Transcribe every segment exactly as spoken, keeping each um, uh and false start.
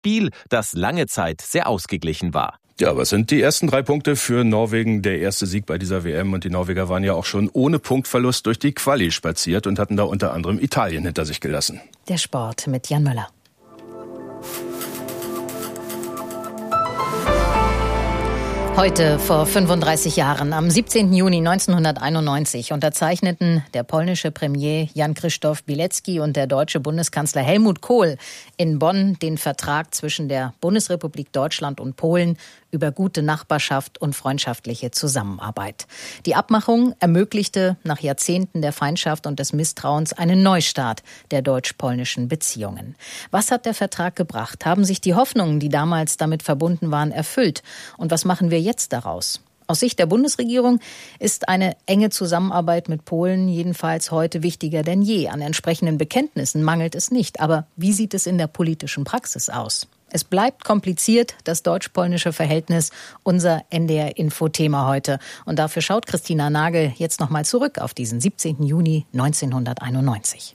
Spiel, das lange Zeit sehr ausgeglichen war. Ja, was sind die ersten drei Punkte für Norwegen? Der erste Sieg bei dieser W M. Und die Norweger waren ja auch schon ohne Punktverlust durch die Quali spaziert und hatten da unter anderem Italien hinter sich gelassen. Der Sport mit Jan Möller. Heute vor fünfunddreißig Jahren, am siebzehnten Juni neunzehnhunderteinundneunzig, unterzeichneten der polnische Premier Jan Krzysztof Bielecki und der deutsche Bundeskanzler Helmut Kohl in Bonn den Vertrag zwischen der Bundesrepublik Deutschland und Polen über gute Nachbarschaft und freundschaftliche Zusammenarbeit. Die Abmachung ermöglichte nach Jahrzehnten der Feindschaft und des Misstrauens einen Neustart der deutsch-polnischen Beziehungen. Was hat der Vertrag gebracht? Haben sich die Hoffnungen, die damals damit verbunden waren, erfüllt? Und was machen wir jetzt daraus? Aus Sicht der Bundesregierung ist eine enge Zusammenarbeit mit Polen jedenfalls heute wichtiger denn je. An entsprechenden Bekenntnissen mangelt es nicht. Aber wie sieht es in der politischen Praxis aus? Es bleibt kompliziert, das deutsch-polnische Verhältnis, unser N D R-Info-Thema heute. Und dafür schaut Christina Nagel jetzt nochmal zurück auf diesen siebzehnten Juni neunzehnhunderteinundneunzig.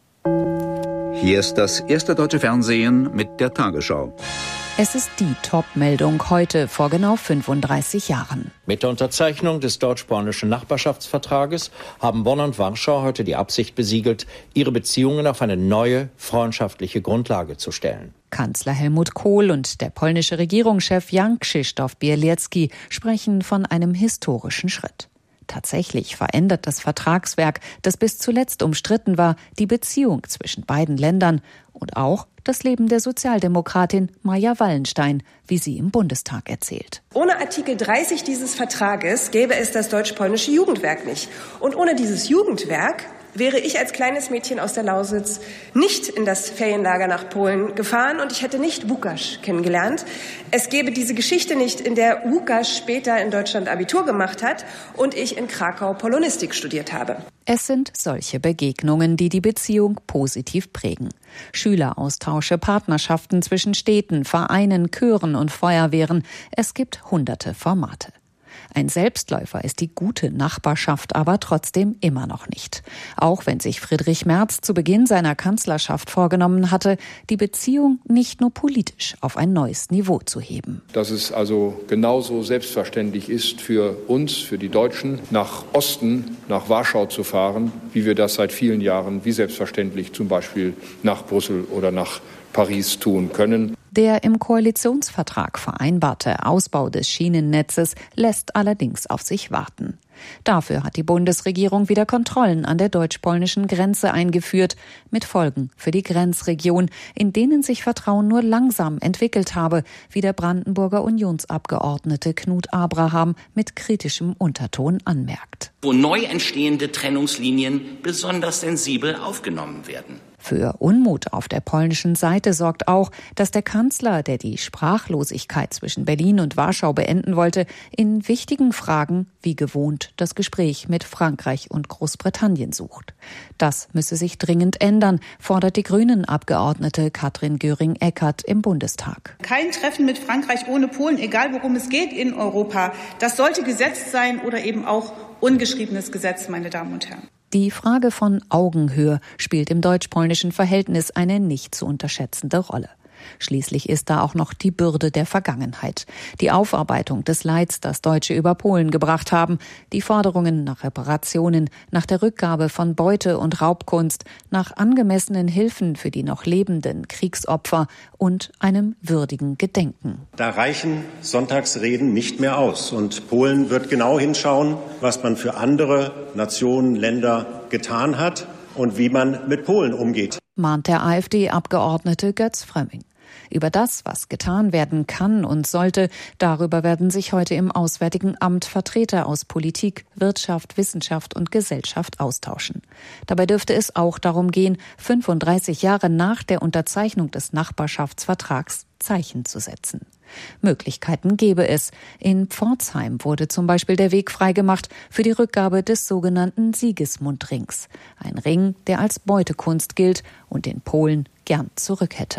Hier ist das erste deutsche Fernsehen mit der Tagesschau. Es ist die Top-Meldung heute vor genau fünfunddreißig Jahren. Mit der Unterzeichnung des deutsch-polnischen Nachbarschaftsvertrages haben Bonn und Warschau heute die Absicht besiegelt, ihre Beziehungen auf eine neue, freundschaftliche Grundlage zu stellen. Kanzler Helmut Kohl und der polnische Regierungschef Jan Krzysztof Bielecki sprechen von einem historischen Schritt. Tatsächlich verändert das Vertragswerk, das bis zuletzt umstritten war, die Beziehung zwischen beiden Ländern und auch das Leben der Sozialdemokratin Maja Wallenstein, wie sie im Bundestag erzählt. Ohne Artikel dreißig dieses Vertrages gäbe es das deutsch-polnische Jugendwerk nicht. Und ohne dieses Jugendwerk wäre ich als kleines Mädchen aus der Lausitz nicht in das Ferienlager nach Polen gefahren und ich hätte nicht Łukasz kennengelernt. Es gäbe diese Geschichte nicht, in der Łukasz später in Deutschland Abitur gemacht hat und ich in Krakau Polonistik studiert habe. Es sind solche Begegnungen, die die Beziehung positiv prägen. Schüleraustausche, Partnerschaften zwischen Städten, Vereinen, Chören und Feuerwehren. Es gibt hunderte Formate. Ein Selbstläufer ist die gute Nachbarschaft aber trotzdem immer noch nicht. Auch wenn sich Friedrich Merz zu Beginn seiner Kanzlerschaft vorgenommen hatte, die Beziehung nicht nur politisch auf ein neues Niveau zu heben. Dass es also genauso selbstverständlich ist für uns, für die Deutschen, nach Osten, nach Warschau zu fahren, wie wir das seit vielen Jahren, wie selbstverständlich zum Beispiel nach Brüssel oder nach Paris tun können. Der im Koalitionsvertrag vereinbarte Ausbau des Schienennetzes lässt allerdings auf sich warten. Dafür hat die Bundesregierung wieder Kontrollen an der deutsch-polnischen Grenze eingeführt, mit Folgen für die Grenzregion, in denen sich Vertrauen nur langsam entwickelt habe, wie der Brandenburger Unionsabgeordnete Knut Abraham mit kritischem Unterton anmerkt. Wo neu entstehende Trennungslinien besonders sensibel aufgenommen werden. Für Unmut auf der polnischen Seite sorgt auch, dass der Kanzler, der die Sprachlosigkeit zwischen Berlin und Warschau beenden wollte, in wichtigen Fragen wie gewohnt das Gespräch mit Frankreich und Großbritannien sucht. Das müsse sich dringend ändern, fordert die Grünen-Abgeordnete Katrin Göring-Eckardt im Bundestag. Kein Treffen mit Frankreich ohne Polen, egal worum es geht in Europa. Das sollte Gesetz sein oder eben auch ungeschriebenes Gesetz, meine Damen und Herren. Die Frage von Augenhöhe spielt im deutsch-polnischen Verhältnis eine nicht zu unterschätzende Rolle. Schließlich ist da auch noch die Bürde der Vergangenheit. Die Aufarbeitung des Leids, das Deutsche über Polen gebracht haben, die Forderungen nach Reparationen, nach der Rückgabe von Beute und Raubkunst, nach angemessenen Hilfen für die noch lebenden Kriegsopfer und einem würdigen Gedenken. Da reichen Sonntagsreden nicht mehr aus. Und Polen wird genau hinschauen, was man für andere Nationen, Länder getan hat und wie man mit Polen umgeht, mahnt der AfD-Abgeordnete Götz Frömming. Über das, was getan werden kann und sollte, darüber werden sich heute im Auswärtigen Amt Vertreter aus Politik, Wirtschaft, Wissenschaft und Gesellschaft austauschen. Dabei dürfte es auch darum gehen, fünfunddreißig Jahre nach der Unterzeichnung des Nachbarschaftsvertrags Zeichen zu setzen. Möglichkeiten gäbe es. In Pforzheim wurde zum Beispiel der Weg freigemacht für die Rückgabe des sogenannten Sigismund-Rings. Ein Ring, der als Beutekunst gilt und den Polen gern zurück hätte.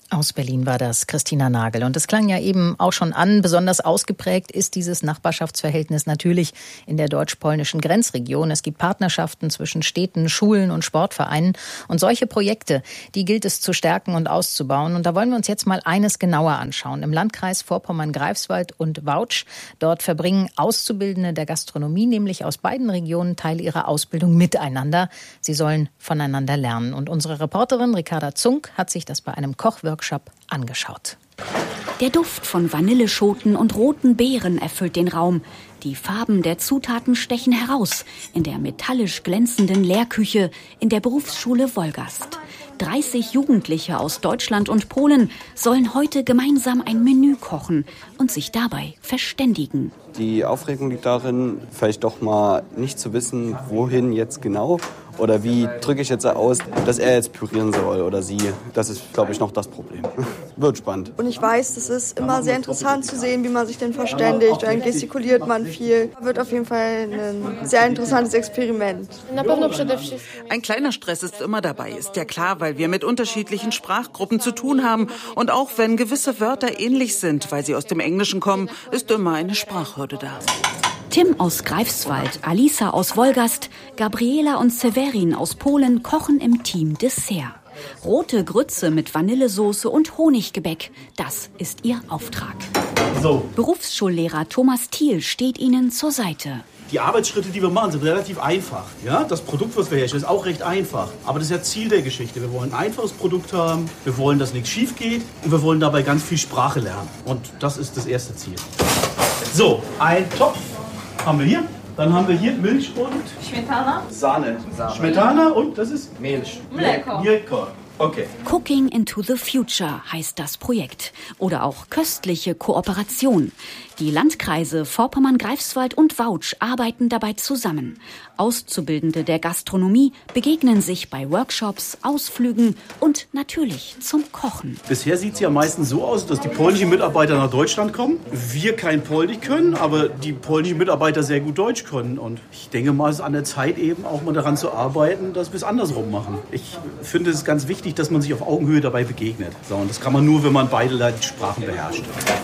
Aus Berlin war das Christina Nagel. Und es klang ja eben auch schon an, besonders ausgeprägt ist dieses Nachbarschaftsverhältnis natürlich in der deutsch-polnischen Grenzregion. Es gibt Partnerschaften zwischen Städten, Schulen und Sportvereinen. Und solche Projekte, die gilt es zu stärken und auszubauen. Und da wollen wir uns jetzt mal eines genauer anschauen. Im Landkreis Vorpommern-Greifswald und Vautsch, dort verbringen Auszubildende der Gastronomie, nämlich aus beiden Regionen, Teile ihrer Ausbildung miteinander. Sie sollen voneinander lernen. Und unsere Reporterin Ricarda Zunk hat sich das bei einem Kochworkshop angeschaut. Der Duft von Vanilleschoten und roten Beeren erfüllt den Raum. Die Farben der Zutaten stechen heraus in der metallisch glänzenden Lehrküche in der Berufsschule Wolgast. dreißig Jugendliche aus Deutschland und Polen sollen heute gemeinsam ein Menü kochen und sich dabei verständigen. Die Aufregung liegt darin, vielleicht doch mal nicht zu wissen, wohin jetzt genau oder wie drücke ich jetzt aus, dass er jetzt pürieren soll oder sie. Das ist, glaube ich, noch das Problem. Wird spannend. Und ich weiß, es ist immer sehr interessant zu sehen, wie man sich denn verständigt. Dann gestikuliert man viel. Wird auf jeden Fall ein sehr interessantes Experiment. Ein kleiner Stress ist immer dabei, ist ja klar, weil wir mit unterschiedlichen Sprachgruppen zu tun haben. Und auch wenn gewisse Wörter ähnlich sind, weil sie aus dem Englischen kommen, ist immer eine Sprachhürde da. Tim aus Greifswald, Alisa aus Wolgast, Gabriela und Severin aus Polen kochen im Team Dessert. Rote Grütze mit Vanillesoße und Honiggebäck, das ist ihr Auftrag. So. Berufsschullehrer Thomas Thiel steht ihnen zur Seite. Die Arbeitsschritte, die wir machen, sind relativ einfach. Ja? Das Produkt, was wir herstellen, ist auch recht einfach. Aber das ist ja Ziel der Geschichte. Wir wollen ein einfaches Produkt haben, wir wollen, dass nichts schief geht und wir wollen dabei ganz viel Sprache lernen. Und das ist das erste Ziel. So, ein Topf haben wir hier. Dann haben wir hier Milch und Schmetana. Sahne. Sahne. Schmetana und das ist Milch. Mleko. Mleko. Okay. Cooking into the Future heißt das Projekt. Oder auch köstliche Kooperation. Die Landkreise Vorpommern-Greifswald und Vautsch arbeiten dabei zusammen. Auszubildende der Gastronomie begegnen sich bei Workshops, Ausflügen und natürlich zum Kochen. Bisher sieht es ja meistens so aus, dass die polnischen Mitarbeiter nach Deutschland kommen. Wir kein Polnisch können, aber die polnischen Mitarbeiter sehr gut Deutsch können. Und ich denke mal, es ist an der Zeit eben auch mal daran zu arbeiten, dass wir es andersrum machen. Ich finde es ganz wichtig, dass man sich auf Augenhöhe dabei begegnet. So, und das kann man nur, wenn man beide Sprachen beherrscht.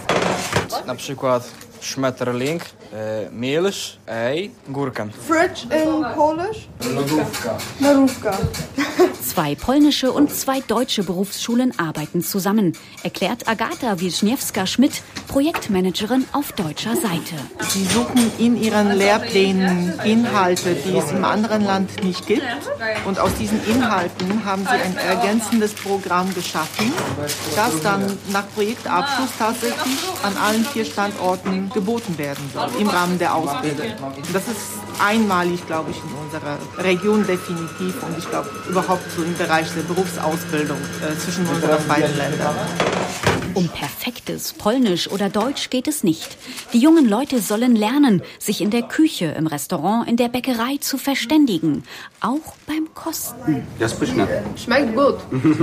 Na przykład Schmetterling, e, Milch, Ei, Gurken. Fridge in Polish? Lodówka. Lodówka. Zwei polnische und zwei deutsche Berufsschulen arbeiten zusammen, erklärt Agata Wischniewska-Schmidt, Projektmanagerin auf deutscher Seite. Sie suchen in ihren Lehrplänen Inhalte, die es im anderen Land nicht gibt. Und aus diesen Inhalten haben sie ein ergänzendes Programm geschaffen, das dann nach Projektabschluss tatsächlich an allen vier Standorten geboten werden soll, im Rahmen der Ausbildung. Und das ist einmalig, glaube ich, in unserer Region definitiv und ich glaube überhaupt so im Bereich der Berufsausbildung äh, zwischen unseren beiden Ländern. Um perfektes Polnisch oder Deutsch geht es nicht. Die jungen Leute sollen lernen, sich in der Küche, im Restaurant, in der Bäckerei zu verständigen. Auch beim Kosten. Das schmeckt gut.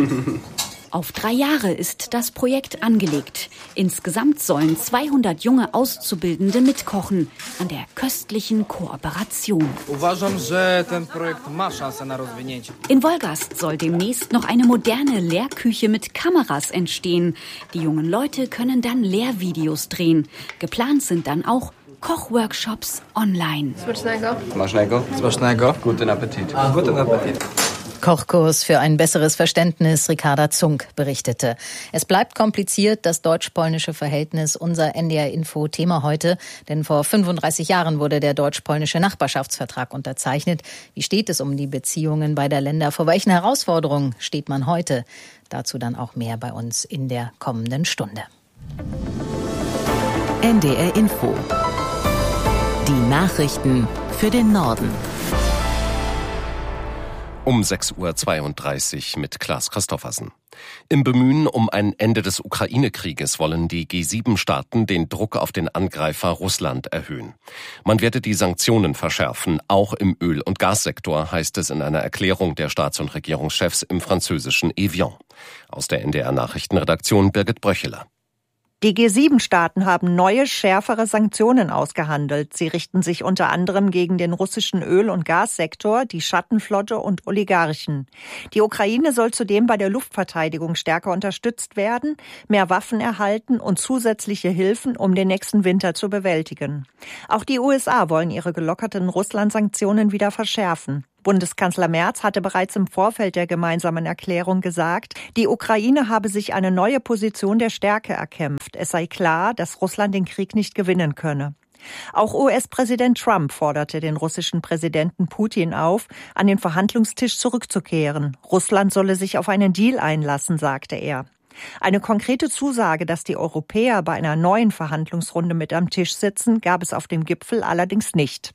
Auf drei Jahre ist das Projekt angelegt. Insgesamt sollen zweihundert junge Auszubildende mitkochen an der köstlichen Kooperation. In Wolgast soll demnächst noch eine moderne Lehrküche mit Kameras entstehen. Die jungen Leute können dann Lehrvideos drehen. Geplant sind dann auch Kochworkshops online. Smacznego. Smacznego. Smacznego. Guten Appetit. Ah, guten Appetit. Kochkurs für ein besseres Verständnis, Ricarda Zunk berichtete. Es bleibt kompliziert, das deutsch-polnische Verhältnis, unser N D R-Info-Thema heute. Denn vor fünfunddreißig Jahren wurde der deutsch-polnische Nachbarschaftsvertrag unterzeichnet. Wie steht es um die Beziehungen beider Länder? Vor welchen Herausforderungen steht man heute? Dazu dann auch mehr bei uns in der kommenden Stunde. N D R-Info. Die Nachrichten für den Norden. Um sechs Uhr zweiunddreißig mit Klaas Christoffersen. Im Bemühen um ein Ende des Ukraine-Krieges wollen die G sieben Staaten den Druck auf den Angreifer Russland erhöhen. Man werde die Sanktionen verschärfen, auch im Öl- und Gassektor, heißt es in einer Erklärung der Staats- und Regierungschefs im französischen Evian. Aus der N D R-Nachrichtenredaktion Birgit Bröcheler. Die G sieben Staaten haben neue, schärfere Sanktionen ausgehandelt. Sie richten sich unter anderem gegen den russischen Öl- und Gassektor, die Schattenflotte und Oligarchen. Die Ukraine soll zudem bei der Luftverteidigung stärker unterstützt werden, mehr Waffen erhalten und zusätzliche Hilfen, um den nächsten Winter zu bewältigen. Auch die U S A wollen ihre gelockerten Russland-Sanktionen wieder verschärfen. Bundeskanzler Merz hatte bereits im Vorfeld der gemeinsamen Erklärung gesagt, die Ukraine habe sich eine neue Position der Stärke erkämpft. Es sei klar, dass Russland den Krieg nicht gewinnen könne. Auch U S-Präsident Trump forderte den russischen Präsidenten Putin auf, an den Verhandlungstisch zurückzukehren. Russland solle sich auf einen Deal einlassen, sagte er. Eine konkrete Zusage, dass die Europäer bei einer neuen Verhandlungsrunde mit am Tisch sitzen, gab es auf dem Gipfel allerdings nicht.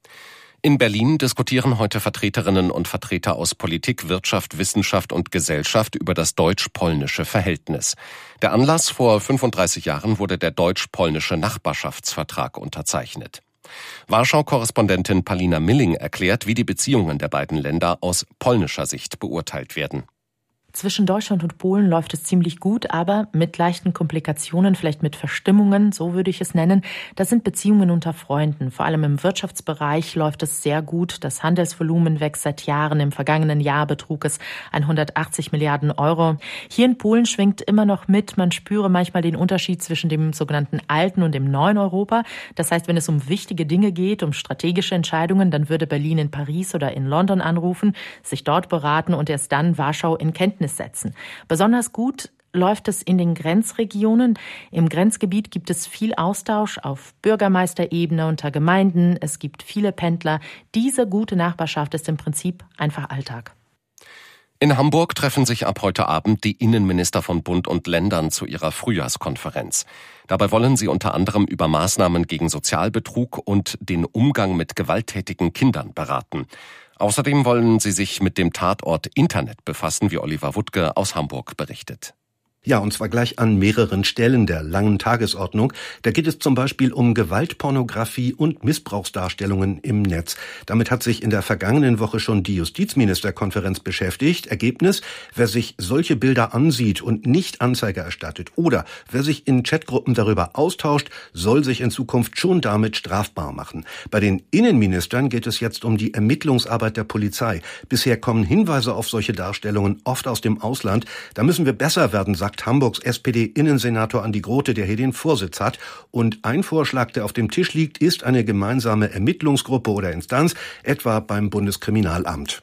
In Berlin diskutieren heute Vertreterinnen und Vertreter aus Politik, Wirtschaft, Wissenschaft und Gesellschaft über das deutsch-polnische Verhältnis. Der Anlass: vor fünfunddreißig Jahren wurde der deutsch-polnische Nachbarschaftsvertrag unterzeichnet. Warschau-Korrespondentin Palina Milling erklärt, wie die Beziehungen der beiden Länder aus polnischer Sicht beurteilt werden. Zwischen Deutschland und Polen läuft es ziemlich gut, aber mit leichten Komplikationen, vielleicht mit Verstimmungen, so würde ich es nennen. Das sind Beziehungen unter Freunden. Vor allem im Wirtschaftsbereich läuft es sehr gut. Das Handelsvolumen wächst seit Jahren. Im vergangenen Jahr betrug es hundertachtzig Milliarden Euro. Hier in Polen schwingt immer noch mit, man spüre manchmal den Unterschied zwischen dem sogenannten alten und dem neuen Europa. Das heißt, wenn es um wichtige Dinge geht, um strategische Entscheidungen, dann würde Berlin in Paris oder in London anrufen, sich dort beraten und erst dann Warschau in Kenntnis setzen. Besonders gut läuft es in den Grenzregionen. Im Grenzgebiet gibt es viel Austausch auf Bürgermeisterebene unter Gemeinden. Es gibt viele Pendler. Diese gute Nachbarschaft ist im Prinzip einfach Alltag. In Hamburg treffen sich ab heute Abend die Innenminister von Bund und Ländern zu ihrer Frühjahrskonferenz. Dabei wollen sie unter anderem über Maßnahmen gegen Sozialbetrug und den Umgang mit gewalttätigen Kindern beraten. Außerdem wollen sie sich mit dem Tatort Internet befassen, wie Oliver Wuttke aus Hamburg berichtet. Ja, und zwar gleich an mehreren Stellen der langen Tagesordnung. Da geht es zum Beispiel um Gewaltpornografie und Missbrauchsdarstellungen im Netz. Damit hat sich in der vergangenen Woche schon die Justizministerkonferenz beschäftigt. Ergebnis: Wer sich solche Bilder ansieht und nicht Anzeige erstattet oder wer sich in Chatgruppen darüber austauscht, soll sich in Zukunft schon damit strafbar machen. Bei den Innenministern geht es jetzt um die Ermittlungsarbeit der Polizei. Bisher kommen Hinweise auf solche Darstellungen oft aus dem Ausland. Da müssen wir besser werden, sagt Hamburgs S P D-Innensenator Andi Grote, der hier den Vorsitz hat. Und ein Vorschlag, der auf dem Tisch liegt, ist eine gemeinsame Ermittlungsgruppe oder Instanz, etwa beim Bundeskriminalamt.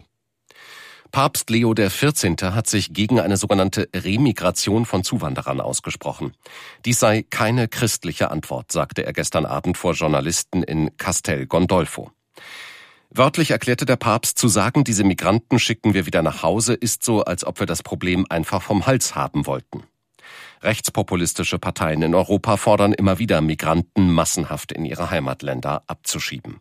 Papst Leo der vierzehnte hat sich gegen eine sogenannte Remigration von Zuwanderern ausgesprochen. Dies sei keine christliche Antwort, sagte er gestern Abend vor Journalisten in Castel Gandolfo. Wörtlich erklärte der Papst, zu sagen, diese Migranten schicken wir wieder nach Hause, ist so, als ob wir das Problem einfach vom Hals haben wollten. Rechtspopulistische Parteien in Europa fordern immer wieder, Migranten massenhaft in ihre Heimatländer abzuschieben.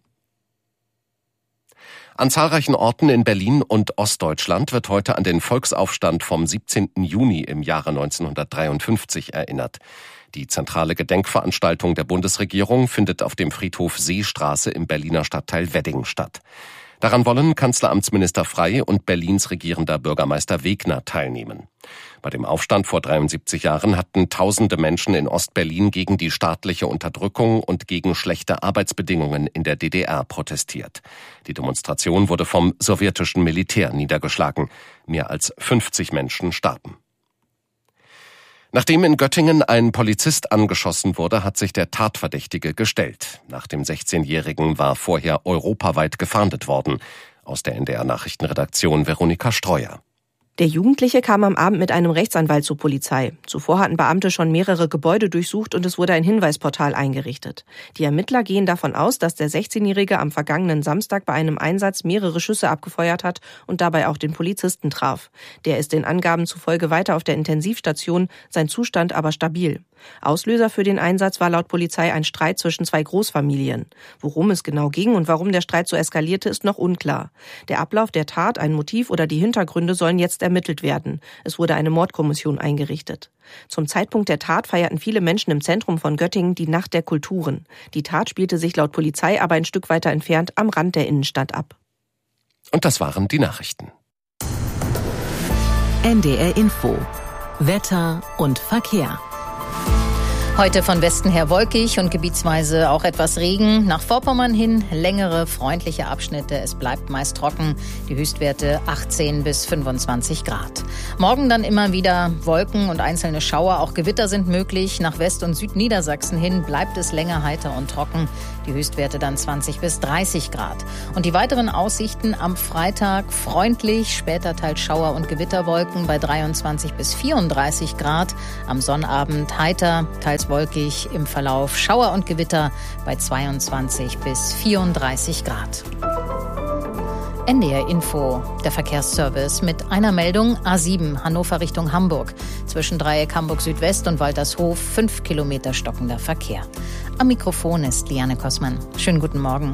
An zahlreichen Orten in Berlin und Ostdeutschland wird heute an den Volksaufstand vom siebzehnten Juni im Jahre neunzehnhundertdreiundfünfzig erinnert. Die zentrale Gedenkveranstaltung der Bundesregierung findet auf dem Friedhof Seestraße im Berliner Stadtteil Wedding statt. Daran wollen Kanzleramtsminister Frey und Berlins regierender Bürgermeister Wegner teilnehmen. Bei dem Aufstand vor dreiundsiebzig Jahren hatten tausende Menschen in Ostberlin gegen die staatliche Unterdrückung und gegen schlechte Arbeitsbedingungen in der D D R protestiert. Die Demonstration wurde vom sowjetischen Militär niedergeschlagen. Mehr als fünfzig Menschen starben. Nachdem in Göttingen ein Polizist angeschossen wurde, hat sich der Tatverdächtige gestellt. Nach dem sechzehnjährigen war vorher europaweit gefahndet worden. Aus der N D R-Nachrichtenredaktion Veronika Streuer. Der Jugendliche kam am Abend mit einem Rechtsanwalt zur Polizei. Zuvor hatten Beamte schon mehrere Gebäude durchsucht und es wurde ein Hinweisportal eingerichtet. Die Ermittler gehen davon aus, dass der sechzehnjährige am vergangenen Samstag bei einem Einsatz mehrere Schüsse abgefeuert hat und dabei auch den Polizisten traf. Der ist den Angaben zufolge weiter auf der Intensivstation, sein Zustand aber stabil. Auslöser für den Einsatz war laut Polizei ein Streit zwischen zwei Großfamilien. Worum es genau ging und warum der Streit so eskalierte, ist noch unklar. Der Ablauf der Tat, ein Motiv oder die Hintergründe sollen jetzt ermittelt werden. Es wurde eine Mordkommission eingerichtet. Zum Zeitpunkt der Tat feierten viele Menschen im Zentrum von Göttingen die Nacht der Kulturen. Die Tat spielte sich laut Polizei aber ein Stück weiter entfernt am Rand der Innenstadt ab. Und das waren die Nachrichten. N D R Info. Wetter und Verkehr. Heute von Westen her wolkig und gebietsweise auch etwas Regen. Nach Vorpommern hin längere, freundliche Abschnitte. Es bleibt meist trocken. Die Höchstwerte achtzehn bis fünfundzwanzig Grad. Morgen dann immer wieder Wolken und einzelne Schauer. Auch Gewitter sind möglich. Nach West- und Südniedersachsen hin bleibt es länger heiter und trocken. Die Höchstwerte dann zwanzig bis dreißig Grad. Und die weiteren Aussichten am Freitag freundlich. Später teils Schauer und Gewitterwolken bei dreiundzwanzig bis vierunddreißig Grad. Am Sonnabend heiter, teils wolkig, im Verlauf Schauer und Gewitter bei zweiundzwanzig bis vierunddreißig Grad. N D R Info, der Verkehrsservice mit einer Meldung A sieben Hannover Richtung Hamburg. Zwischen Dreieck Hamburg Südwest und Waltershof fünf Kilometer stockender Verkehr. Am Mikrofon ist Liane Kossmann. Schönen guten Morgen.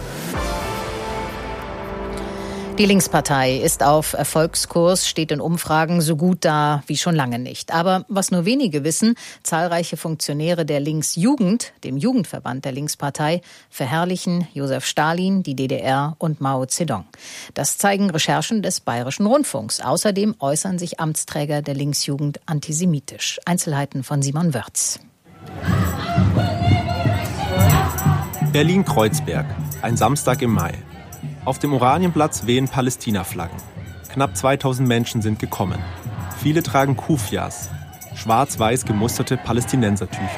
Die Linkspartei ist auf Erfolgskurs, steht in Umfragen so gut da wie schon lange nicht. Aber was nur wenige wissen, zahlreiche Funktionäre der Linksjugend, dem Jugendverband der Linkspartei, verherrlichen Josef Stalin, die D D R und Mao Zedong. Das zeigen Recherchen des Bayerischen Rundfunks. Außerdem äußern sich Amtsträger der Linksjugend antisemitisch. Einzelheiten von Simon Wörz. Berlin-Kreuzberg, ein Samstag im Mai. Auf dem Oranienplatz wehen Palästina-Flaggen. Knapp zweitausend Menschen sind gekommen. Viele tragen Kufias, schwarz-weiß gemusterte Palästinensertücher.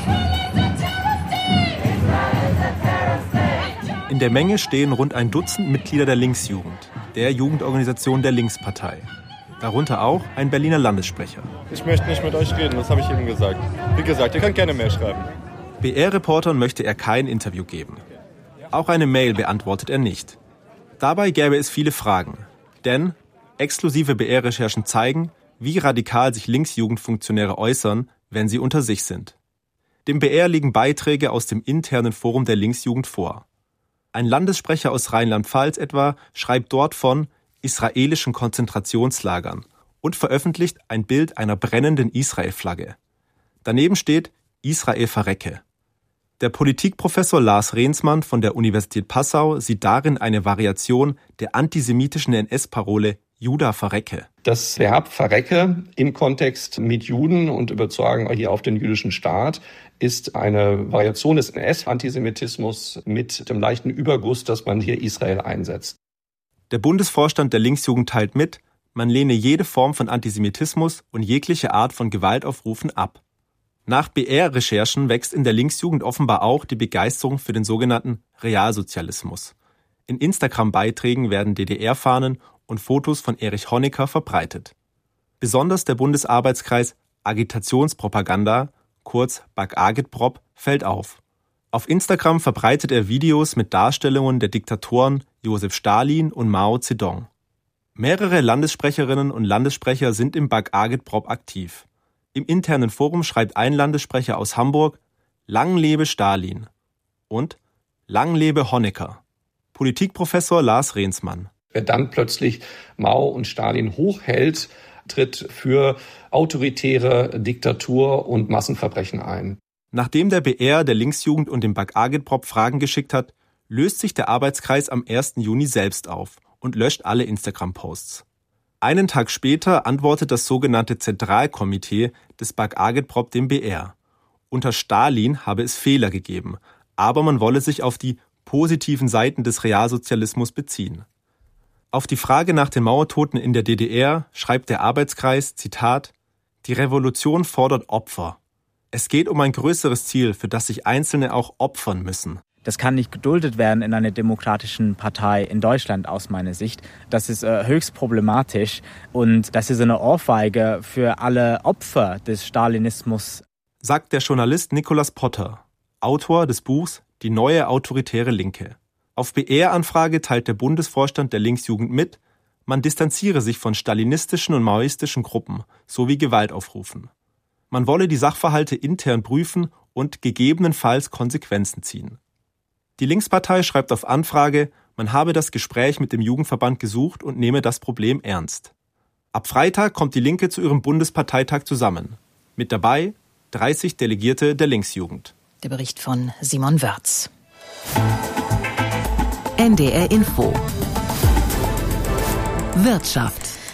In der Menge stehen rund ein Dutzend Mitglieder der Linksjugend, der Jugendorganisation der Linkspartei. Darunter auch ein Berliner Landessprecher. Ich möchte nicht mit euch reden, das habe ich eben gesagt. Wie gesagt, ihr könnt gerne mehr schreiben. B R-Reportern möchte er kein Interview geben. Auch eine Mail beantwortet er nicht. Dabei gäbe es viele Fragen, denn exklusive B R-Recherchen zeigen, wie radikal sich Linksjugendfunktionäre äußern, wenn sie unter sich sind. Dem B R liegen Beiträge aus dem internen Forum der Linksjugend vor. Ein Landessprecher aus Rheinland-Pfalz etwa schreibt dort von israelischen Konzentrationslagern und veröffentlicht ein Bild einer brennenden Israel-Flagge. Daneben steht Israel verrecke. Der Politikprofessor Lars Rehnsmann von der Universität Passau sieht darin eine Variation der antisemitischen N S-Parole Juda verrecke. Das Verb verrecke im Kontext mit Juden und übertragen hier auf den jüdischen Staat ist eine Variation des N S-Antisemitismus mit dem leichten Überguss, dass man hier Israel einsetzt. Der Bundesvorstand der Linksjugend teilt mit, man lehne jede Form von Antisemitismus und jegliche Art von Gewaltaufrufen ab. Nach B R-Recherchen wächst in der Linksjugend offenbar auch die Begeisterung für den sogenannten Realsozialismus. In Instagram-Beiträgen werden D D R-Fahnen und Fotos von Erich Honecker verbreitet. Besonders der Bundesarbeitskreis Agitationspropaganda, kurz BAG-Agitprop, fällt auf. Auf Instagram verbreitet er Videos mit Darstellungen der Diktatoren Josef Stalin und Mao Zedong. Mehrere Landessprecherinnen und Landessprecher sind im BAG-Agitprop aktiv. Im internen Forum schreibt ein Landessprecher aus Hamburg, Lang lebe Stalin und Lang lebe Honecker. Politikprofessor Lars Rehnsmann. Wer dann plötzlich Mao und Stalin hochhält, tritt für autoritäre Diktatur und Massenverbrechen ein. Nachdem der B R der Linksjugend und dem BAG-Agitprop Fragen geschickt hat, löst sich der Arbeitskreis am ersten Juni selbst auf und löscht alle Instagram-Posts. Einen Tag später antwortet das sogenannte Zentralkomitee des BAG-Agitprop dem B R. Unter Stalin habe es Fehler gegeben, aber man wolle sich auf die positiven Seiten des Realsozialismus beziehen. Auf die Frage nach den Mauertoten in der D D R schreibt der Arbeitskreis, Zitat, die Revolution fordert Opfer. Es geht um ein größeres Ziel, für das sich Einzelne auch opfern müssen. Das kann nicht geduldet werden in einer demokratischen Partei in Deutschland aus meiner Sicht. Das ist äh, höchst problematisch und das ist eine Ohrfeige für alle Opfer des Stalinismus. Sagt der Journalist Nicolas Potter, Autor des Buchs Die neue autoritäre Linke. Auf B R-Anfrage teilt der Bundesvorstand der Linksjugend mit, man distanziere sich von stalinistischen und maoistischen Gruppen sowie Gewaltaufrufen. Man wolle die Sachverhalte intern prüfen und gegebenenfalls Konsequenzen ziehen. Die Linkspartei schreibt auf Anfrage, man habe das Gespräch mit dem Jugendverband gesucht und nehme das Problem ernst. Ab Freitag kommt die Linke zu ihrem Bundesparteitag zusammen. Mit dabei dreißig Delegierte der Linksjugend. Der Bericht von Simon Wörz. N D R Info. Wirtschaft.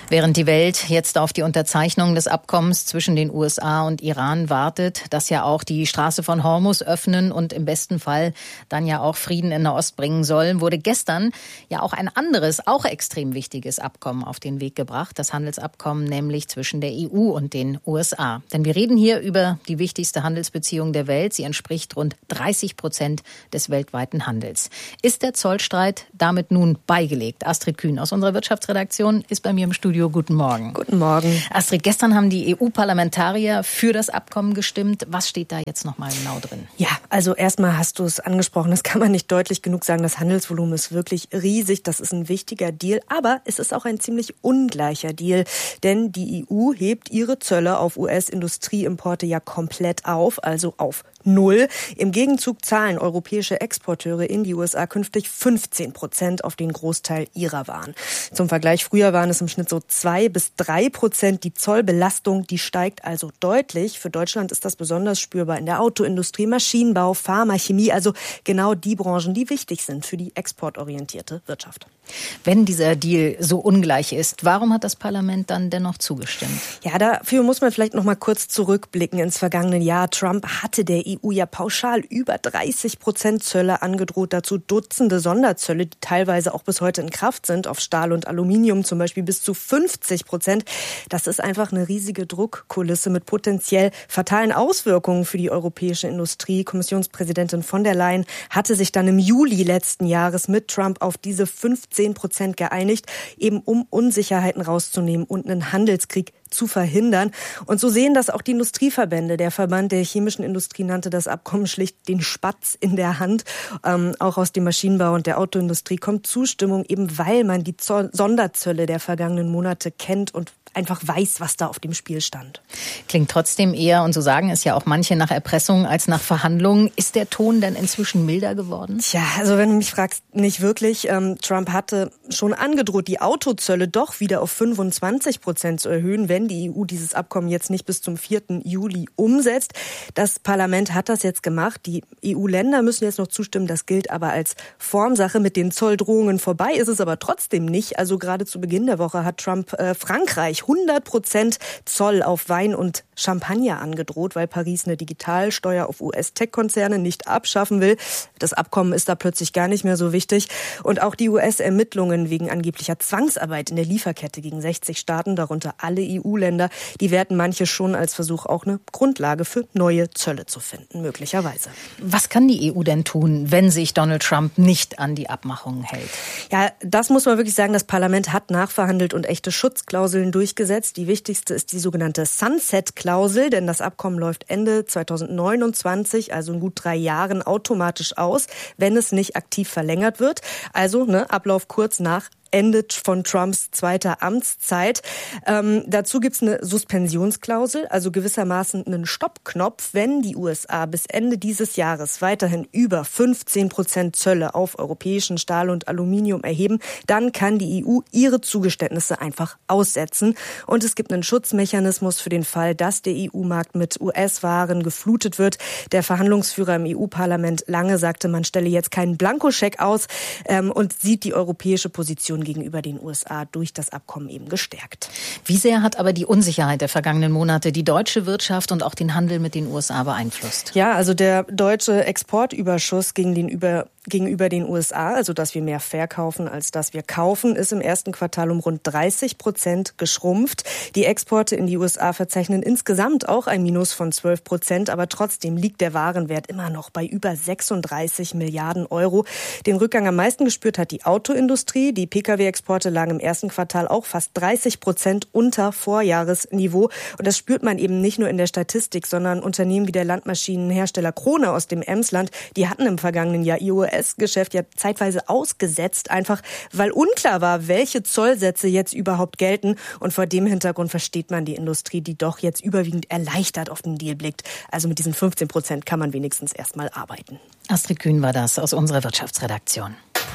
Während die Welt jetzt auf die Unterzeichnung des Abkommens zwischen den U S A und Iran wartet, das ja auch die Straße von Hormuz öffnen und im besten Fall dann ja auch Frieden in Nahost bringen soll, wurde gestern ja auch ein anderes, auch extrem wichtiges Abkommen auf den Weg gebracht. Das Handelsabkommen nämlich zwischen der E U und den U S A. Denn wir reden hier über die wichtigste Handelsbeziehung der Welt. Sie entspricht rund dreißig Prozent des weltweiten Handels. Ist der Zollstreit damit nun beigelegt? Astrid Kühn aus unserer Wirtschaftsredaktion ist bei mir im Studio. Guten Morgen. Guten Morgen. Astrid, gestern haben die E U-Parlamentarier für das Abkommen gestimmt. Was steht da jetzt noch mal genau drin? Ja, also erstmal hast du es angesprochen, das kann man nicht deutlich genug sagen. Das Handelsvolumen ist wirklich riesig. Das ist ein wichtiger Deal, aber es ist auch ein ziemlich ungleicher Deal. Denn die E U hebt ihre Zölle auf U S-Industrieimporte ja komplett auf, also auf Null. Im Gegenzug zahlen europäische Exporteure in die U S A künftig fünfzehn Prozent auf den Großteil ihrer Waren. Zum Vergleich, früher waren es im Schnitt so zwei bis drei Prozent. Die Zollbelastung, die steigt also deutlich. Für Deutschland ist das besonders spürbar in der Autoindustrie, Maschinenbau, Pharma, Chemie, also genau die Branchen, die wichtig sind für die exportorientierte Wirtschaft. Wenn dieser Deal so ungleich ist, warum hat das Parlament dann dennoch zugestimmt? Ja, dafür muss man vielleicht noch mal kurz zurückblicken ins vergangene Jahr. Trump hatte der E U ja pauschal über dreißig Prozent Zölle angedroht, dazu Dutzende Sonderzölle, die teilweise auch bis heute in Kraft sind, auf Stahl und Aluminium zum Beispiel bis zu fünfzig Prozent. Das ist einfach eine riesige Druckkulisse mit potenziell fatalen Auswirkungen für die europäische Industrie. Kommissionspräsidentin von der Leyen hatte sich dann im Juli letzten Jahres mit Trump auf diese fünfzehn Prozent geeinigt, eben um Unsicherheiten rauszunehmen und einen Handelskrieg zu verhindern. Und so sehen das auch die Industrieverbände. Der Verband der chemischen Industrie nannte das Abkommen schlicht den Spatz in der Hand. Ähm, auch aus dem Maschinenbau und der Autoindustrie kommt Zustimmung, eben weil man die Zoll- Sonderzölle der vergangenen Monate kennt und einfach weiß, was da auf dem Spiel stand. Klingt trotzdem eher, und so sagen es ja auch manche, nach Erpressung als nach Verhandlungen. Ist der Ton denn inzwischen milder geworden? Tja, also wenn du mich fragst, nicht wirklich. Ähm, Trump hatte schon angedroht, die Autozölle doch wieder auf fünfundzwanzig Prozent zu erhöhen, wenn die E U dieses Abkommen jetzt nicht bis zum vierten Juli umsetzt. Das Parlament hat das jetzt gemacht. Die E U-Länder müssen jetzt noch zustimmen. Das gilt aber als Formsache. Mit den Zolldrohungen vorbei ist es aber trotzdem nicht. Also gerade zu Beginn der Woche hat Trump äh, Frankreich hundert Prozent Zoll auf Wein und Champagner angedroht, weil Paris eine Digitalsteuer auf U S-Tech-Konzerne nicht abschaffen will. Das Abkommen ist da plötzlich gar nicht mehr so wichtig. Und auch die U S-Ermittlungen wegen angeblicher Zwangsarbeit in der Lieferkette gegen sechzig Staaten, darunter alle E U-Länder, die werten manche schon als Versuch, auch eine Grundlage für neue Zölle zu finden, möglicherweise. Was kann die E U denn tun, wenn sich Donald Trump nicht an die Abmachungen hält? Ja, das muss man wirklich sagen. Das Parlament hat nachverhandelt und echte Schutzklauseln durchgesetzt. Die wichtigste ist die sogenannte Sunset-Klausel, denn das Abkommen läuft Ende zweitausendneunundzwanzig, also in gut drei Jahren, automatisch aus, wenn es nicht aktiv verlängert wird. Also ne, Ablauf kurz nach Ende von Trumps zweiter Amtszeit. Ähm, dazu gibt's eine Suspensionsklausel, also gewissermaßen einen Stoppknopf. Wenn die U S A bis Ende dieses Jahres weiterhin über fünfzehn Prozent Zölle auf europäischen Stahl und Aluminium erheben, dann kann die E U ihre Zugeständnisse einfach aussetzen. Und es gibt einen Schutzmechanismus für den Fall, dass der E U-Markt mit U S-Waren geflutet wird. Der Verhandlungsführer im E U-Parlament Lange sagte, man stelle jetzt keinen Blankoscheck aus ähm, und sieht die europäische Position gegenüber den U S A durch das Abkommen eben gestärkt. Wie sehr hat aber die Unsicherheit der vergangenen Monate die deutsche Wirtschaft und auch den Handel mit den U S A beeinflusst? Ja, also der deutsche Exportüberschuss gegen den über gegenüber den U S A, also dass wir mehr verkaufen, als dass wir kaufen, ist im ersten Quartal um rund dreißig Prozent geschrumpft. Die Exporte in die U S A verzeichnen insgesamt auch ein Minus von zwölf Prozent, aber trotzdem liegt der Warenwert immer noch bei über sechsunddreißig Milliarden Euro. Den Rückgang am meisten gespürt hat die Autoindustrie. Die P K W-Exporte lagen im ersten Quartal auch fast dreißig Prozent unter Vorjahresniveau. Und das spürt man eben nicht nur in der Statistik, sondern Unternehmen wie der Landmaschinenhersteller Krone aus dem Emsland, die hatten im vergangenen Jahr ihr U S-Geschäft ja zeitweise ausgesetzt, einfach weil unklar war, welche Zollsätze jetzt überhaupt gelten. Und vor dem Hintergrund versteht man die Industrie, die doch jetzt überwiegend erleichtert auf den Deal blickt. Also mit diesen fünfzehn Prozent kann man wenigstens erstmal arbeiten. Astrid Kühn war das aus unserer Wirtschaftsredaktion.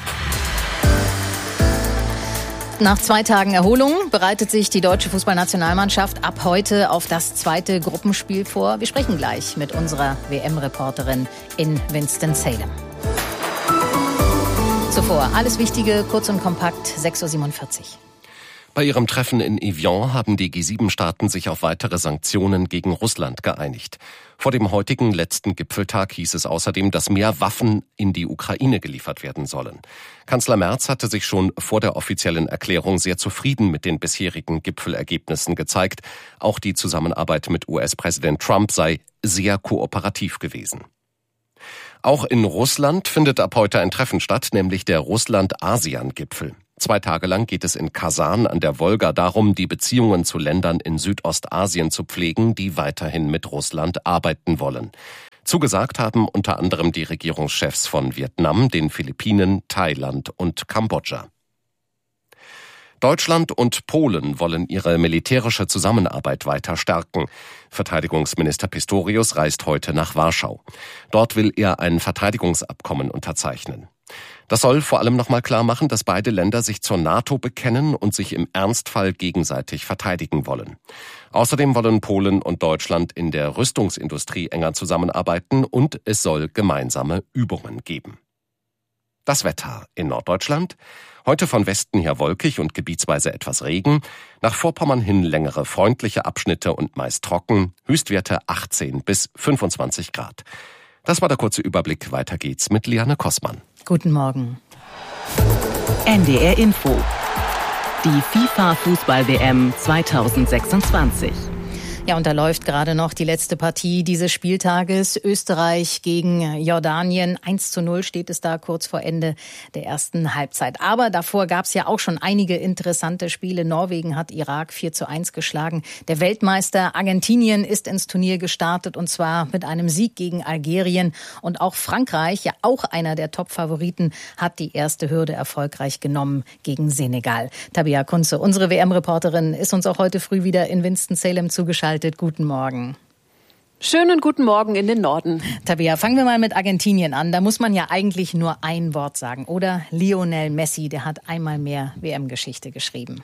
Nach zwei Tagen Erholung bereitet sich die deutsche Fußballnationalmannschaft ab heute auf das zweite Gruppenspiel vor. Wir sprechen gleich mit unserer W M-Reporterin in Winston-Salem. Zuvor alles Wichtige, kurz und kompakt, sechs Uhr siebenundvierzig. Bei ihrem Treffen in Evian haben die G sieben Staaten sich auf weitere Sanktionen gegen Russland geeinigt. Vor dem heutigen letzten Gipfeltag hieß es außerdem, dass mehr Waffen in die Ukraine geliefert werden sollen. Kanzler Merz hatte sich schon vor der offiziellen Erklärung sehr zufrieden mit den bisherigen Gipfelergebnissen gezeigt. Auch die Zusammenarbeit mit U S-Präsident Trump sei sehr kooperativ gewesen. Auch in Russland findet ab heute ein Treffen statt, nämlich der Russland-ASEAN-Gipfel. Zwei Tage lang geht es in Kasan an der Wolga darum, die Beziehungen zu Ländern in Südostasien zu pflegen, die weiterhin mit Russland arbeiten wollen. Zugesagt haben unter anderem die Regierungschefs von Vietnam, den Philippinen, Thailand und Kambodscha. Deutschland und Polen wollen ihre militärische Zusammenarbeit weiter stärken. Verteidigungsminister Pistorius reist heute nach Warschau. Dort will er ein Verteidigungsabkommen unterzeichnen. Das soll vor allem nochmal klar machen, dass beide Länder sich zur NATO bekennen und sich im Ernstfall gegenseitig verteidigen wollen. Außerdem wollen Polen und Deutschland in der Rüstungsindustrie enger zusammenarbeiten und es soll gemeinsame Übungen geben. Das Wetter in Norddeutschland. Heute von Westen her wolkig und gebietsweise etwas Regen. Nach Vorpommern hin längere freundliche Abschnitte und meist trocken. Höchstwerte achtzehn bis fünfundzwanzig Grad. Das war der kurze Überblick. Weiter geht's mit Liane Kossmann. Guten Morgen. N D R Info. Die FIFA-Fußball-W M zweitausendsechsundzwanzig. Ja, und da läuft gerade noch die letzte Partie dieses Spieltages. Österreich gegen Jordanien. eins zu null steht es da kurz vor Ende der ersten Halbzeit. Aber davor gab es ja auch schon einige interessante Spiele. Norwegen hat Irak vier zu eins geschlagen. Der Weltmeister Argentinien ist ins Turnier gestartet und zwar mit einem Sieg gegen Algerien. Und auch Frankreich, ja auch einer der Top-Favoriten, hat die erste Hürde erfolgreich genommen gegen Senegal. Tabea Kunze, unsere W M-Reporterin, ist uns auch heute früh wieder in Winston-Salem zugeschaltet. Guten Morgen. Schönen guten Morgen in den Norden. Tabea, fangen wir mal mit Argentinien an. Da muss man ja eigentlich nur ein Wort sagen, oder? Lionel Messi, der hat einmal mehr W M-Geschichte geschrieben.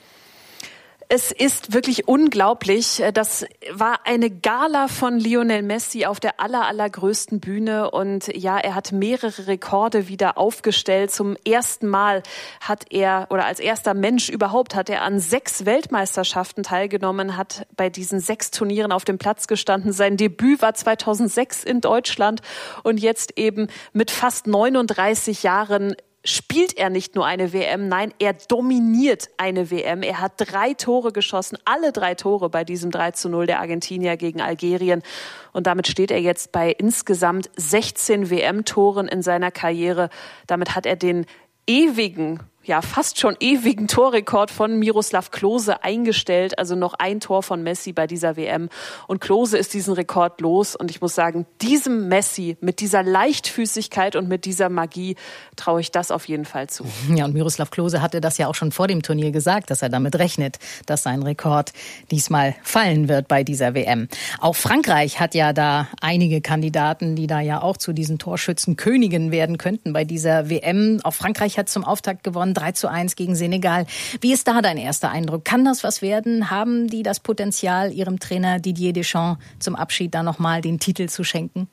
Es ist wirklich unglaublich. Das war eine Gala von Lionel Messi auf der aller, allergrößten Bühne. Und ja, er hat mehrere Rekorde wieder aufgestellt. Zum ersten Mal hat er, oder als erster Mensch überhaupt, hat er an sechs Weltmeisterschaften teilgenommen, hat bei diesen sechs Turnieren auf dem Platz gestanden. Sein Debüt war zweitausendsechs in Deutschland und jetzt eben mit fast neununddreißig Jahren spielt er nicht nur eine W M, nein, er dominiert eine W M. Er hat drei Tore geschossen, alle drei Tore bei diesem drei zu null der Argentinier gegen Algerien. Und damit steht er jetzt bei insgesamt sechzehn W M-Toren in seiner Karriere. Damit hat er den ewigen, ja fast schon ewigen Torrekord von Miroslav Klose eingestellt. Also noch ein Tor von Messi bei dieser W M. Und Klose ist diesen Rekord los. Und ich muss sagen, diesem Messi mit dieser Leichtfüßigkeit und mit dieser Magie traue ich das auf jeden Fall zu. Ja, und Miroslav Klose hatte das ja auch schon vor dem Turnier gesagt, dass er damit rechnet, dass sein Rekord diesmal fallen wird bei dieser W M. Auch Frankreich hat ja da einige Kandidaten, die da ja auch zu diesen Torschützenkönigen werden könnten bei dieser W M. Auch Frankreich hat zum Auftakt gewonnen. drei zu eins gegen Senegal. Wie ist da dein erster Eindruck? Kann das was werden? Haben die das Potenzial, ihrem Trainer Didier Deschamps zum Abschied da nochmal den Titel zu schenken?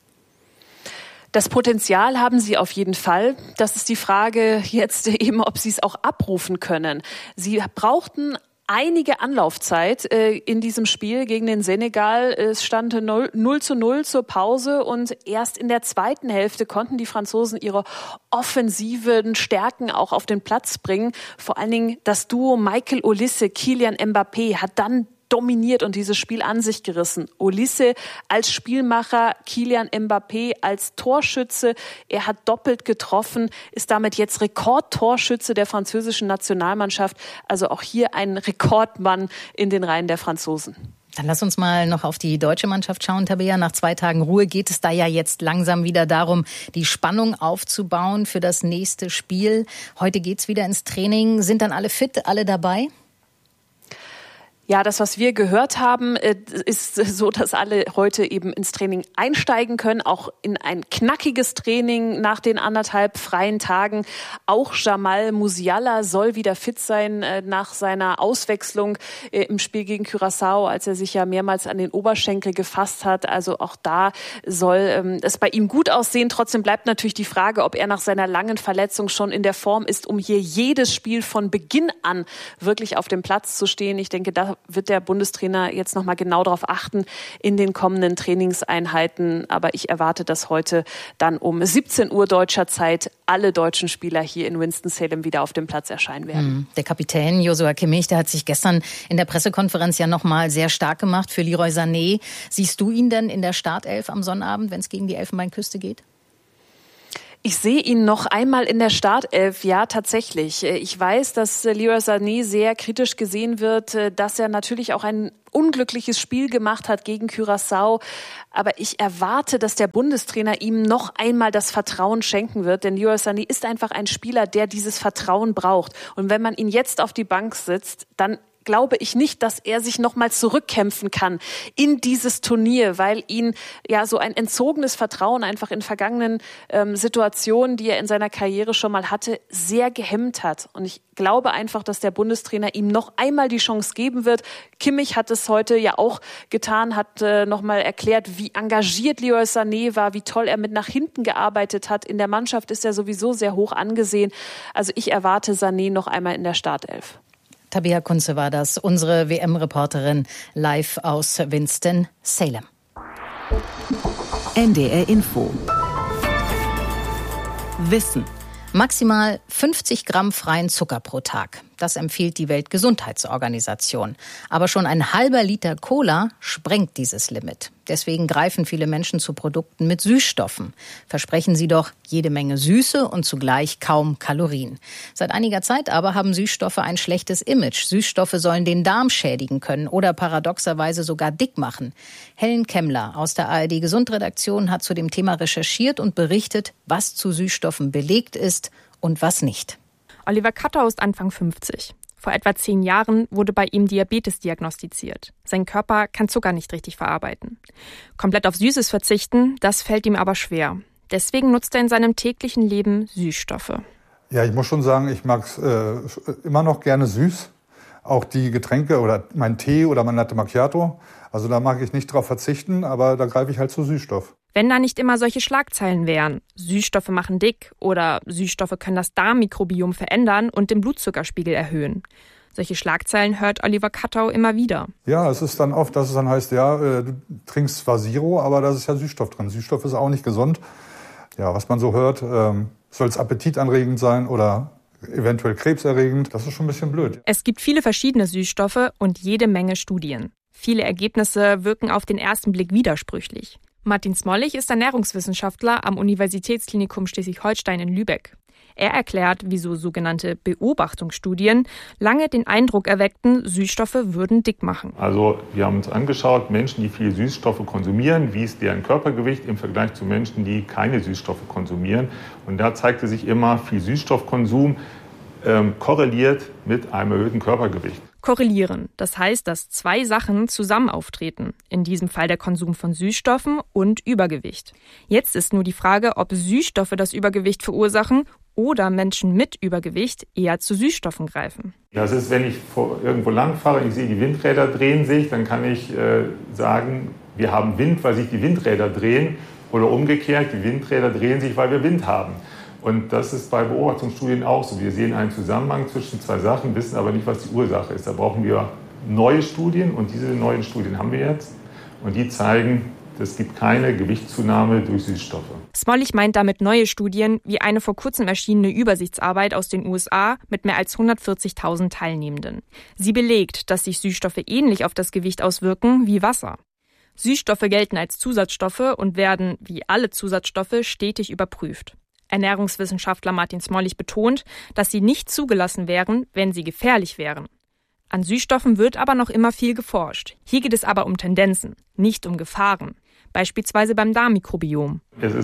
Das Potenzial haben sie auf jeden Fall. Das ist die Frage jetzt eben, ob sie es auch abrufen können. Sie brauchten einige Anlaufzeit äh, in diesem Spiel gegen den Senegal. Es stand null zu null zur Pause und erst in der zweiten Hälfte konnten die Franzosen ihre offensiven Stärken auch auf den Platz bringen. Vor allen Dingen das Duo Michael Olise, Kylian Mbappé hat dann dominiert und dieses Spiel an sich gerissen. Olise als Spielmacher, Kylian Mbappé als Torschütze. Er hat doppelt getroffen, ist damit jetzt Rekordtorschütze der französischen Nationalmannschaft. Also auch hier ein Rekordmann in den Reihen der Franzosen. Dann lass uns mal noch auf die deutsche Mannschaft schauen, Tabea. Nach zwei Tagen Ruhe geht es da ja jetzt langsam wieder darum, die Spannung aufzubauen für das nächste Spiel. Heute geht's wieder ins Training. Sind dann alle fit, alle dabei? Ja, das, was wir gehört haben, ist so, dass alle heute eben ins Training einsteigen können, auch in ein knackiges Training nach den anderthalb freien Tagen. Auch Jamal Musiala soll wieder fit sein nach seiner Auswechslung im Spiel gegen Curaçao, als er sich ja mehrmals an den Oberschenkel gefasst hat. Also auch da soll es bei ihm gut aussehen. Trotzdem bleibt natürlich die Frage, ob er nach seiner langen Verletzung schon in der Form ist, um hier jedes Spiel von Beginn an wirklich auf dem Platz zu stehen. Ich denke, da wird der Bundestrainer jetzt noch mal genau darauf achten in den kommenden Trainingseinheiten. Aber ich erwarte, dass heute dann um siebzehn Uhr deutscher Zeit alle deutschen Spieler hier in Winston-Salem wieder auf dem Platz erscheinen werden. Der Kapitän Joshua Kimmich, der hat sich gestern in der Pressekonferenz ja noch mal sehr stark gemacht für Leroy Sané. Siehst du ihn denn in der Startelf am Sonnabend, wenn es gegen die Elfenbeinküste geht? Ich sehe ihn noch einmal in der Startelf, ja tatsächlich. Ich weiß, dass Leroy Sané sehr kritisch gesehen wird, dass er natürlich auch ein unglückliches Spiel gemacht hat gegen Curaçao. Aber ich erwarte, dass der Bundestrainer ihm noch einmal das Vertrauen schenken wird. Denn Leroy Sané ist einfach ein Spieler, der dieses Vertrauen braucht. Und wenn man ihn jetzt auf die Bank sitzt, dann glaube ich nicht, dass er sich nochmal zurückkämpfen kann in dieses Turnier, weil ihn ja so ein entzogenes Vertrauen einfach in vergangenen ähm, Situationen, die er in seiner Karriere schon mal hatte, sehr gehemmt hat. Und ich glaube einfach, dass der Bundestrainer ihm noch einmal die Chance geben wird. Kimmich hat es heute ja auch getan, hat äh, nochmal erklärt, wie engagiert Leroy Sané war, wie toll er mit nach hinten gearbeitet hat. In der Mannschaft ist er sowieso sehr hoch angesehen. Also ich erwarte Sané noch einmal in der Startelf. Tabea Kunze war das, unsere W M-Reporterin live aus Winston-Salem. N D R Info. Wissen. Maximal fünfzig Gramm freien Zucker pro Tag. Das empfiehlt die Weltgesundheitsorganisation. Aber schon ein halber Liter Cola sprengt dieses Limit. Deswegen greifen viele Menschen zu Produkten mit Süßstoffen. Versprechen sie doch jede Menge Süße und zugleich kaum Kalorien. Seit einiger Zeit aber haben Süßstoffe ein schlechtes Image. Süßstoffe sollen den Darm schädigen können oder paradoxerweise sogar dick machen. Helen Kemmler aus der A R D-Gesundredaktion hat zu dem Thema recherchiert und berichtet, was zu Süßstoffen belegt ist und was nicht. Oliver Kattau ist Anfang fünfzig. Vor etwa zehn Jahren wurde bei ihm Diabetes diagnostiziert. Sein Körper kann Zucker nicht richtig verarbeiten. Komplett auf Süßes verzichten, das fällt ihm aber schwer. Deswegen nutzt er in seinem täglichen Leben Süßstoffe. Ja, ich muss schon sagen, ich mag es äh, immer noch gerne süß. Auch die Getränke oder mein Tee oder mein Latte Macchiato. Also da mag ich nicht drauf verzichten, aber da greife ich halt zu Süßstoff. Wenn da nicht immer solche Schlagzeilen wären, Süßstoffe machen dick oder Süßstoffe können das Darmmikrobiom verändern und den Blutzuckerspiegel erhöhen. Solche Schlagzeilen hört Oliver Kattau immer wieder. Ja, es ist dann oft, dass es dann heißt, ja, du trinkst zwar Zero, aber da ist ja Süßstoff drin. Süßstoff ist auch nicht gesund. Ja, was man so hört, ähm, soll es appetitanregend sein oder eventuell krebserregend. Das ist schon ein bisschen blöd. Es gibt viele verschiedene Süßstoffe und jede Menge Studien. Viele Ergebnisse wirken auf den ersten Blick widersprüchlich. Martin Smollig ist Ernährungswissenschaftler am Universitätsklinikum Schleswig-Holstein in Lübeck. Er erklärt, wieso sogenannte Beobachtungsstudien lange den Eindruck erweckten, Süßstoffe würden dick machen. Also wir haben uns angeschaut, Menschen, die viele Süßstoffe konsumieren, wie ist deren Körpergewicht im Vergleich zu Menschen, die keine Süßstoffe konsumieren. Und da zeigte sich immer, viel Süßstoffkonsum ähm, korreliert mit einem erhöhten Körpergewicht. Korrelieren, das heißt, dass zwei Sachen zusammen auftreten, in diesem Fall der Konsum von Süßstoffen und Übergewicht. Jetzt ist nur die Frage, ob Süßstoffe das Übergewicht verursachen oder Menschen mit Übergewicht eher zu Süßstoffen greifen. Das ist, wenn ich irgendwo lang fahre und ich sehe, die Windräder drehen sich, dann kann ich äh, sagen, wir haben Wind, weil sich die Windräder drehen, oder umgekehrt, die Windräder drehen sich, weil wir Wind haben. Und das ist bei Beobachtungsstudien auch so. Wir sehen einen Zusammenhang zwischen zwei Sachen, wissen aber nicht, was die Ursache ist. Da brauchen wir neue Studien und diese neuen Studien haben wir jetzt. Und die zeigen, es gibt keine Gewichtszunahme durch Süßstoffe. Smollig meint damit neue Studien, wie eine vor kurzem erschienene Übersichtsarbeit aus den U S A mit mehr als hundertvierzigtausend Teilnehmenden. Sie belegt, dass sich Süßstoffe ähnlich auf das Gewicht auswirken wie Wasser. Süßstoffe gelten als Zusatzstoffe und werden, wie alle Zusatzstoffe, stetig überprüft. Ernährungswissenschaftler Martin Smollig betont, dass sie nicht zugelassen wären, wenn sie gefährlich wären. An Süßstoffen wird aber noch immer viel geforscht. Hier geht es aber um Tendenzen, nicht um Gefahren. Beispielsweise beim Darmmikrobiom. Es ist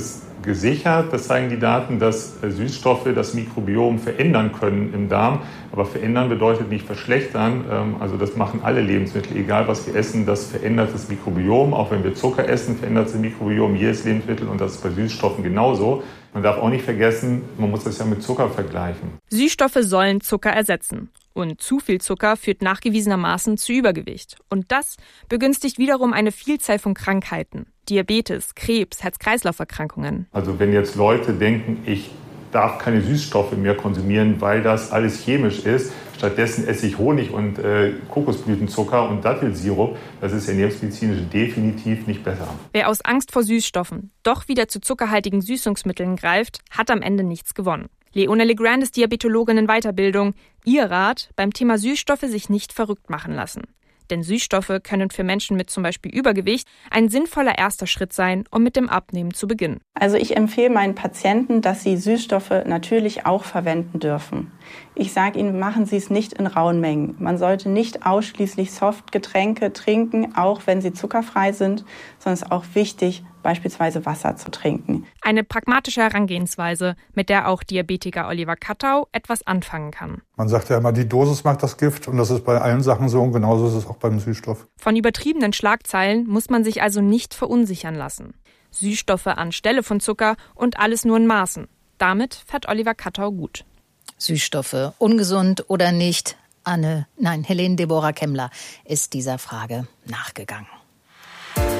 gesichert, das zeigen die Daten, dass Süßstoffe das Mikrobiom verändern können im Darm. Aber verändern bedeutet nicht verschlechtern. Also das machen alle Lebensmittel, egal was wir essen, das verändert das Mikrobiom. Auch wenn wir Zucker essen, verändert das Mikrobiom jedes Lebensmittel und das ist bei Süßstoffen genauso. Man darf auch nicht vergessen, man muss das ja mit Zucker vergleichen. Süßstoffe sollen Zucker ersetzen. Und zu viel Zucker führt nachgewiesenermaßen zu Übergewicht. Und das begünstigt wiederum eine Vielzahl von Krankheiten. Diabetes, Krebs, Herz-Kreislauf-Erkrankungen. Also wenn jetzt Leute denken, ich darf keine Süßstoffe mehr konsumieren, weil das alles chemisch ist, stattdessen esse ich Honig und äh, Kokosblütenzucker und Dattelsirup, das ist ernährungsmedizinisch definitiv nicht besser. Wer aus Angst vor Süßstoffen doch wieder zu zuckerhaltigen Süßungsmitteln greift, hat am Ende nichts gewonnen. Leone Legrand ist Diabetologin in Weiterbildung. Ihr Rat, beim Thema Süßstoffe sich nicht verrückt machen lassen. Denn Süßstoffe können für Menschen mit zum Beispiel Übergewicht ein sinnvoller erster Schritt sein, um mit dem Abnehmen zu beginnen. Also ich empfehle meinen Patienten, dass sie Süßstoffe natürlich auch verwenden dürfen. Ich sage ihnen, machen Sie es nicht in rauen Mengen. Man sollte nicht ausschließlich Softgetränke trinken, auch wenn sie zuckerfrei sind, sondern es ist auch wichtig, beispielsweise Wasser zu trinken. Eine pragmatische Herangehensweise, mit der auch Diabetiker Oliver Kattau etwas anfangen kann. Man sagt ja immer, die Dosis macht das Gift und das ist bei allen Sachen so und genauso ist es auch beim Süßstoff. Von übertriebenen Schlagzeilen muss man sich also nicht verunsichern lassen. Süßstoffe anstelle von Zucker und alles nur in Maßen. Damit fährt Oliver Kattau gut. Süßstoffe, ungesund oder nicht? Anne, nein, Helene Deborah Kemmler ist dieser Frage nachgegangen.